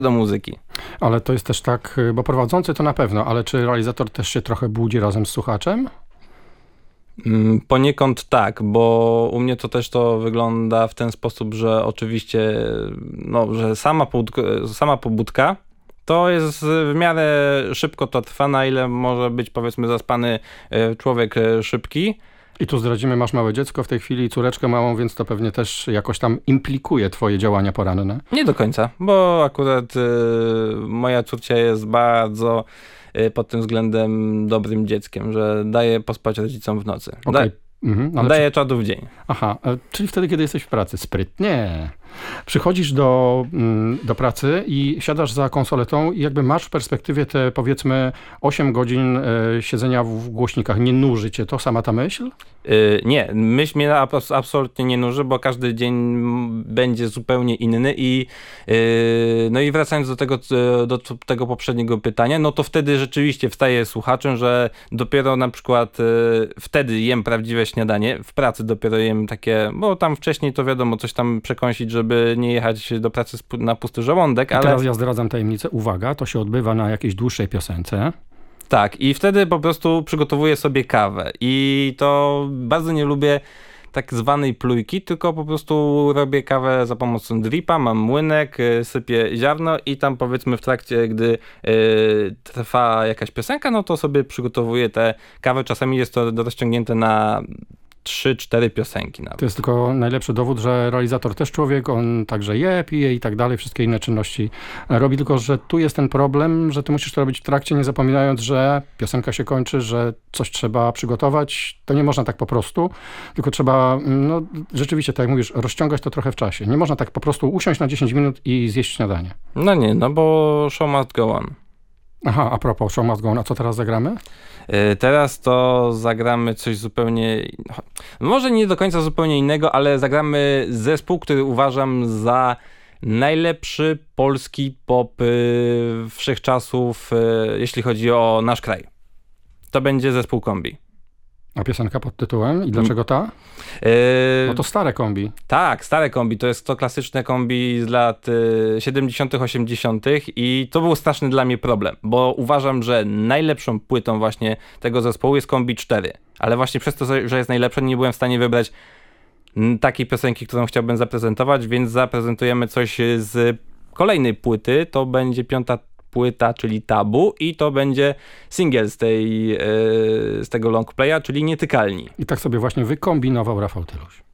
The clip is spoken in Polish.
do muzyki. Ale to jest też tak, bo prowadzący to na pewno, ale czy realizator też się trochę budzi razem z słuchaczem? Poniekąd tak, bo u mnie to też to wygląda w ten sposób, że oczywiście, no, że sama pobudka to jest w miarę szybko to trwa, na ile może być, powiedzmy, zaspany człowiek szybki. I tu zdradzimy, masz małe dziecko w tej chwili, córeczkę małą, więc to pewnie też jakoś tam implikuje twoje działania poranne. Nie do końca, bo akurat moja córcia jest bardzo pod tym względem dobrym dzieckiem, że daje pospać rodzicom w nocy. Okay. Daje czadu w dzień. Aha, czyli wtedy, kiedy jesteś w pracy. Sprytnie. Przychodzisz do pracy i siadasz za konsoletą i jakby masz w perspektywie te, powiedzmy, 8 godzin siedzenia w głośnikach. Nie nuży cię to, sama ta myśl? Nie, myśl mnie absolutnie nie nuży, bo każdy dzień będzie zupełnie inny i no i wracając do tego poprzedniego pytania, no to wtedy rzeczywiście wstaję słuchaczem, że dopiero na przykład wtedy jem prawdziwe śniadanie, w pracy dopiero jem takie, bo tam wcześniej to wiadomo, coś tam przekąsić, żeby nie jechać do pracy na pusty żołądek, ale... Teraz ja zdradzam tajemnicę, uwaga, to się odbywa na jakiejś dłuższej piosence. Tak, i wtedy po prostu przygotowuję sobie kawę i to bardzo nie lubię tak zwanej plujki, tylko po prostu robię kawę za pomocą dripa, mam młynek, sypię ziarno i tam powiedzmy w trakcie, gdy trwa jakaś piosenka, no to sobie przygotowuję tę kawę. Czasami jest to rozciągnięte na 3-4 piosenki nawet. To jest tylko najlepszy dowód, że realizator też człowiek, on także je, pije i tak dalej, wszystkie inne czynności robi, tylko że tu jest ten problem, że ty musisz to robić w trakcie, nie zapominając, że piosenka się kończy, że coś trzeba przygotować. To nie można tak po prostu, tylko trzeba, no rzeczywiście, tak jak mówisz, rozciągać to trochę w czasie. Nie można tak po prostu usiąść na 10 minut i zjeść śniadanie. No nie, no bo show must go on. Aha, a propos show must go on, a co teraz zagramy? Teraz to zagramy coś zupełnie, może nie do końca zupełnie innego, ale zagramy zespół, który uważam za najlepszy polski pop wszechczasów, jeśli chodzi o nasz kraj. To będzie zespół Kombi. A piosenka pod tytułem? I dlaczego ta? No to stare Kombi. Tak, stare Kombi. To jest to klasyczne Kombi z lat 70., 80. i to był straszny dla mnie problem, bo uważam, że najlepszą płytą właśnie tego zespołu jest Kombi 4. Ale właśnie przez to, że jest najlepsza, nie byłem w stanie wybrać takiej piosenki, którą chciałbym zaprezentować, więc zaprezentujemy coś z kolejnej płyty. To będzie 5. płyta, czyli Tabu i to będzie singiel z tego long playa, czyli Nietykalni. I tak sobie właśnie wykombinował Rafał Tyluś.